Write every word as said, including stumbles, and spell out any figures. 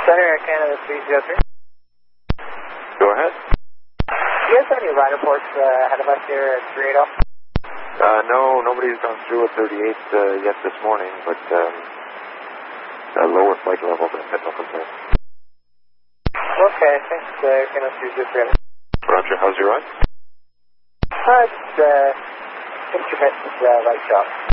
Center Air Canada three zero three. Go ahead. Do you guys have any line reports uh, ahead of us here at three eighty? Uh, no, nobody's gone through at thirty-eight uh, yet this morning, but um, a lower flight level, but no complaints. Okay, thanks, uh, Air Canada three zero three. Roger, how's your ride? Uh, just, uh, intermittent uh, light shop.